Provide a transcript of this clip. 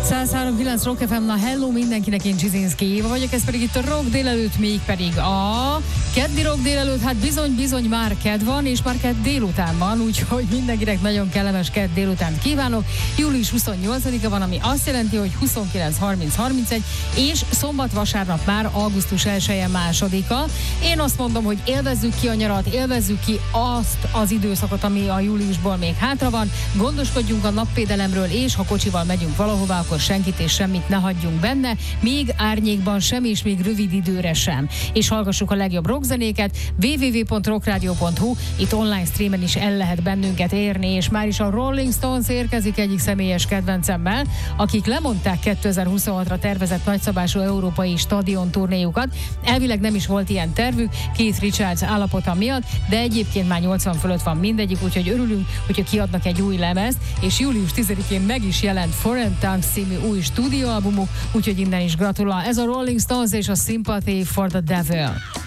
103.9 Rock FM, na hello mindenkinek, én Csizinszki Éva vagyok, ez pedig itt a Rock délelőtt, még pedig a keddi Rock délelőtt, hát bizony már kedd van, és már kedd délután van, úgyhogy mindenkinek nagyon kellemes kedd délutánt kívánok. Július 28-a van, ami azt jelenti, hogy 29.30.31, és szombat-vasárnap már augusztus 1-e másodika. Én azt mondom, hogy élvezzük ki a nyarat, élvezzük ki azt az időszakot, ami a júliusból még hátra van, gondoskodjunk a napvédelemről, és ha kocsival megyünk valahová, akkor senkit és semmit ne hagyjunk benne, még árnyékban sem, és még rövid időre sem. És hallgassuk a legjobb rockzenéket, www.rockradio.hu, itt online streamen is el lehet bennünket érni, és már is a Rolling Stones érkezik egyik személyes kedvencemmel, akik lemondták 2026-ra tervezett nagyszabású európai stadion turnéjukat. Elvileg nem is volt ilyen tervük, Keith Richards állapota miatt, de egyébként már 80 fölött van mindegyik, úgyhogy örülünk, hogyha kiadnak egy új lemezt, és július 10-én meg is jelent Foreign Tongues című új stúdióalbumuk, úgyhogy innen is gratulál. Ez a Rolling Stones és a Sympathy for the Devil.